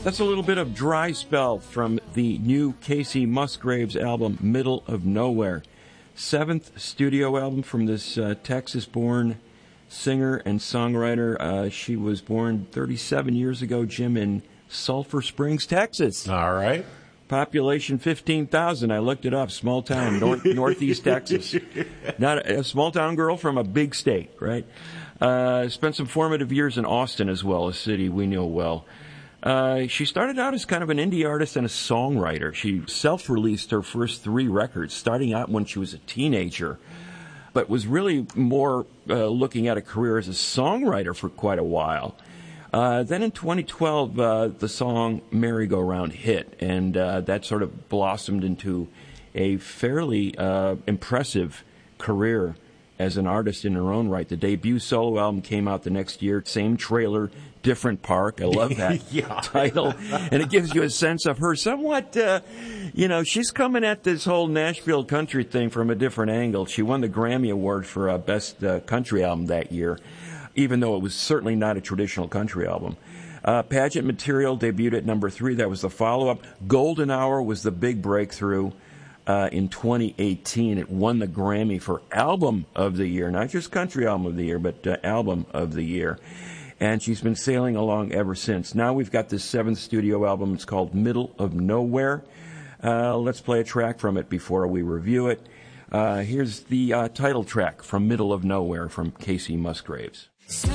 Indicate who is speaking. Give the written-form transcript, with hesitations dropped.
Speaker 1: That's a little bit of Dry Spell from the new Kacey Musgraves album, Middle of Nowhere. 7th studio album from this Texas-born singer and songwriter. She was born 37 years ago, Jim, in Sulphur Springs, Texas.
Speaker 2: All right.
Speaker 1: Population 15,000. I looked it up. Small town, northeast Texas. Not a small town girl from a big state, right? Spent some formative years in Austin as well, a city we know well. She started out as kind of an indie artist and a songwriter. She self-released her first 3 records, starting out when she was a teenager, but was really more looking at a career as a songwriter for quite a while. Then in 2012, the song Merry-Go-Round hit, and that sort of blossomed into a fairly impressive career as an artist in her own right. The debut solo album came out the next year, same trailer, different park. I love that title. And it gives you a sense of her somewhat, she's coming at this whole Nashville country thing from a different angle. She won the Grammy Award for Best Country Album that year, even though it was certainly not a traditional country album. Pageant Material debuted at number 3. That was the follow-up. Golden Hour was the big breakthrough. In 2018, it won the Grammy for Album of the Year, not just Country Album of the Year, but Album of the Year. And she's been sailing along ever since. Now we've got this 7th studio album. It's called Middle of Nowhere. Let's play a track from it before we review it. Here's the title track from Middle of Nowhere from Kacey Musgraves.